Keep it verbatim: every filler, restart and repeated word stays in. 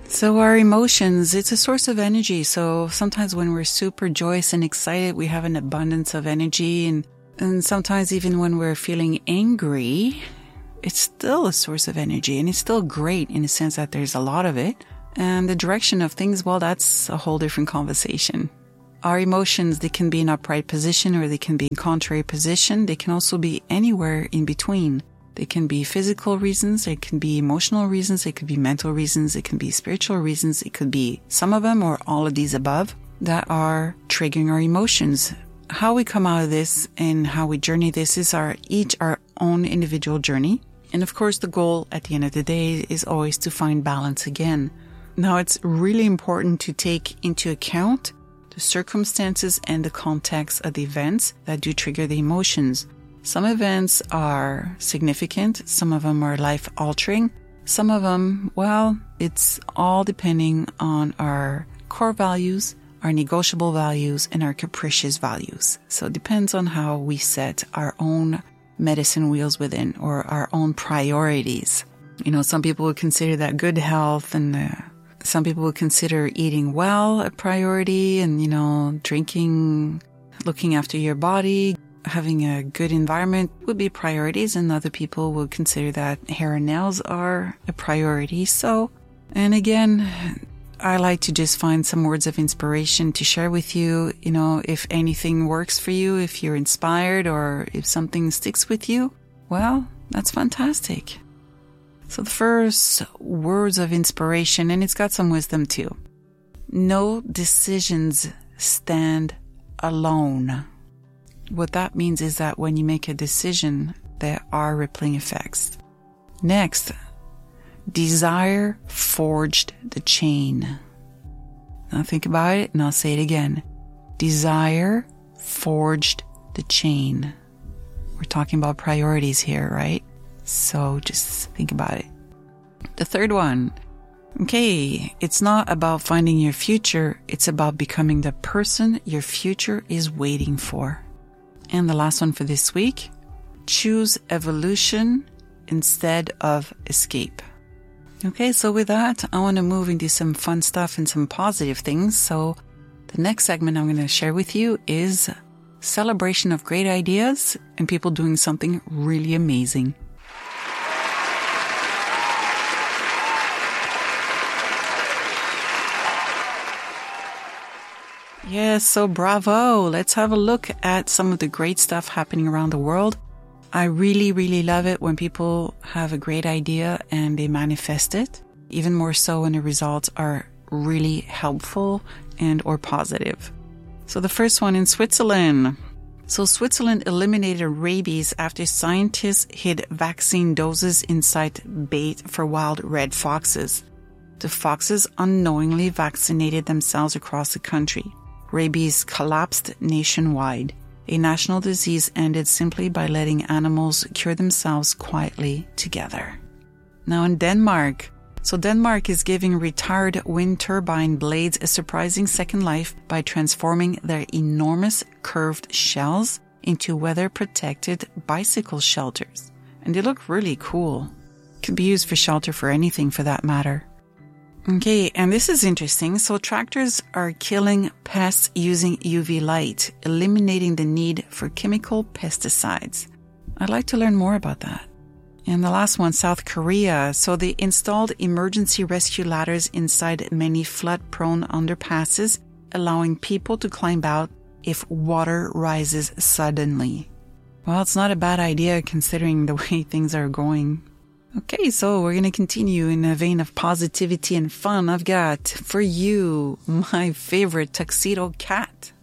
So our emotions, it's a source of energy. So sometimes when we're super joyous and excited, we have an abundance of energy. And, and sometimes even when we're feeling angry, it's still a source of energy. And it's still great in the sense that there's a lot of it. And the direction of things, well, that's a whole different conversation. Our emotions, they can be in upright position or they can be in contrary position. They can also be anywhere in between. They can be physical reasons, it can be emotional reasons, it could be mental reasons, it can be spiritual reasons, it could be some of them or all of these above that are triggering our emotions. How we come out of this and how we journey this is our each our own individual journey. And of course, the goal at the end of the day is always to find balance again. Now, it's really important to take into account the circumstances and the context of the events that do trigger the emotions. Some events are significant, some of them are life-altering, some of them, well, it's all depending on our core values, our negotiable values, and our capricious values. So it depends on how we set our own medicine wheels within, or our own priorities. You know, some people would consider that good health, and uh, some people would consider eating well a priority, and, you know, drinking, looking after your body, having a good environment would be priorities, and other people would consider that hair and nails are a priority. So, and again, I like to just find some words of inspiration to share with you. You know, if anything works for you, if you're inspired, or if something sticks with you, well, that's fantastic. So the first words of inspiration, and it's got some wisdom too. No decisions stand alone. What that means is that when you make a decision, there are rippling effects. Next, desire forged the chain. Now think about it, and I'll say it again. Desire forged the chain. We're talking about priorities here, right? So just think about it. The third one. Okay, it's not about finding your future. It's about becoming the person your future is waiting for. And the last one for this week, choose evolution instead of escape. Okay, so with that, I want to move into some fun stuff and some positive things. So the next segment I'm going to share with you is celebration of great ideas and people doing something really amazing. Yes, so bravo. Let's have a look at some of the great stuff happening around the world. I really, really love it when people have a great idea and they manifest it. Even more so when the results are really helpful and or positive. So the first one in Switzerland. So Switzerland eliminated rabies after scientists hid vaccine doses inside bait for wild red foxes. The foxes unknowingly vaccinated themselves across the country. Rabies collapsed nationwide. A national disease ended simply by letting animals cure themselves quietly together. Now in Denmark. So Denmark is giving retired wind turbine blades a surprising second life by transforming their enormous curved shells into weather-protected bicycle shelters. And they look really cool. Could be used for shelter for anything for that matter. Okay, and this is interesting. So tractors are killing pests using U V light, eliminating the need for chemical pesticides. I'd like to learn more about that. And the last one, South Korea. So they installed emergency rescue ladders inside many flood-prone underpasses, allowing people to climb out if water rises suddenly. Well, it's not a bad idea considering the way things are going. Okay, so we're going to continue in a vein of positivity and fun. I've got for you my favorite tuxedo cat.